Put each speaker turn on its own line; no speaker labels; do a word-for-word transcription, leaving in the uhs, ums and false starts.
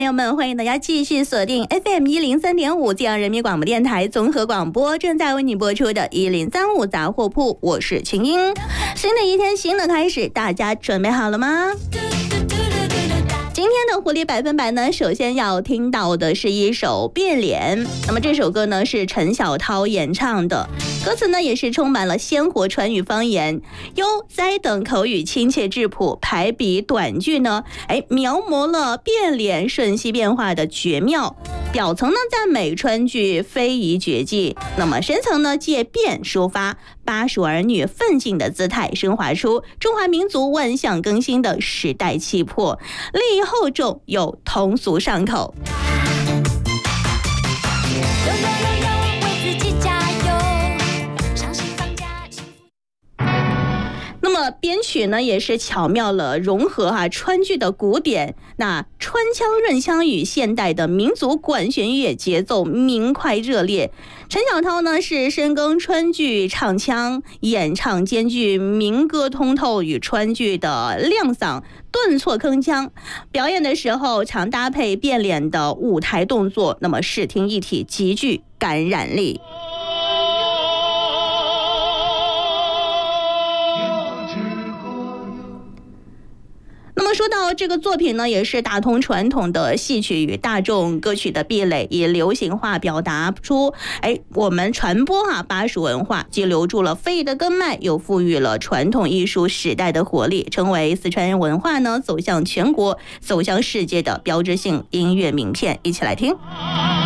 朋友们，欢迎大家继续锁定 F M 一零三点五 江人民广播电台综合广播，正在为你播出的一零三五杂货铺，我是秦英。新的一天，新的开始，大家准备好了吗？今天的活力百分百呢，首先要听到的是一首《变脸》。那么这首歌呢是陈小涛演唱的，歌词呢也是充满了鲜活川渝方言，悠哉等口语亲切质朴，排比短句呢，哎，描摹了变脸瞬息变化的绝妙。表层呢赞美川剧非遗绝技，那么深层呢借变抒发巴蜀儿女奋进的姿态，升华出中华民族万象更新的时代气魄，立意厚重又通俗上口。那么编曲呢也是巧妙了融合哈、啊、川剧的古典，那川腔润腔与现代的民族管弦乐，节奏明快热烈。陈小涛呢是深耕川剧唱腔，演唱兼具民歌通透与川剧的亮嗓顿挫铿锵，表演的时候常搭配变脸的舞台动作，那么视听一体，极具感染力。那么说到这个作品呢，也是打通传统的戏曲与大众歌曲的壁垒，以流行化表达出哎我们传播啊巴蜀文化，既留住了非遗的根脉，又赋予了传统艺术时代的活力，成为四川文化呢走向全国、走向世界的标志性音乐名片。一起来听。